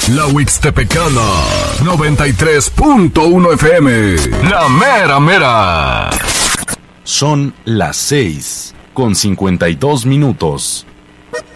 La Huixtepecana, 93.1 FM. La mera mera. Son las 6:52.